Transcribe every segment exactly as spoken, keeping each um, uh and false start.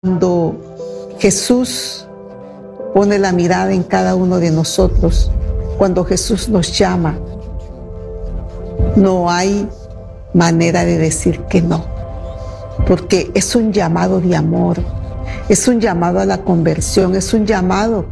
Cuando Jesús pone la mirada en cada uno de nosotros, cuando Jesús nos llama, no hay manera de decir que no, porque es un llamado de amor, es un llamado a la conversión, es un llamado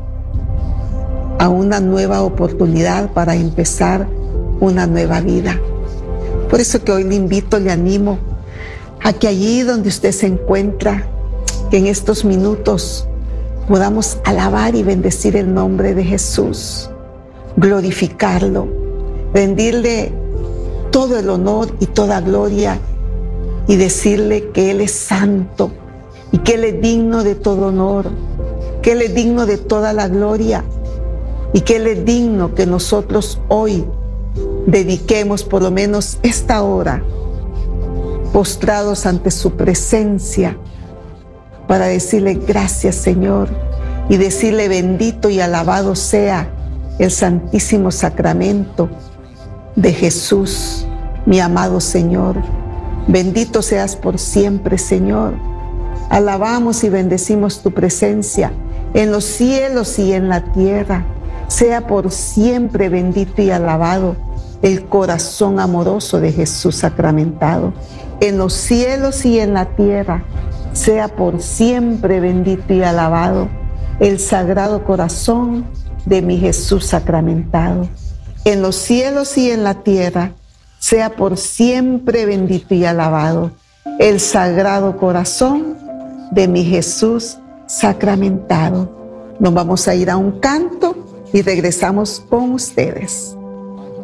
a una nueva oportunidad para empezar una nueva vida. Por eso que hoy le invito, le animo a que allí donde usted se encuentra, que en estos minutos podamos alabar y bendecir el nombre de Jesús, glorificarlo, rendirle todo el honor y toda gloria y decirle que Él es santo y que Él es digno de todo honor, que Él es digno de toda la gloria y que Él es digno que nosotros hoy dediquemos por lo menos esta hora postrados ante su presencia para decirle gracias, Señor, y decirle bendito y alabado sea el santísimo sacramento de Jesús, mi amado Señor. Bendito seas por siempre, Señor. Alabamos y bendecimos tu presencia en los cielos y en la tierra. Sea por siempre bendito y alabado el corazón amoroso de Jesús sacramentado. En los cielos y en la tierra, sea por siempre bendito y alabado el sagrado corazón de mi Jesús sacramentado. En los cielos y en la tierra, sea por siempre bendito y alabado el sagrado corazón de mi Jesús sacramentado. Nos vamos a ir a un canto y regresamos con ustedes.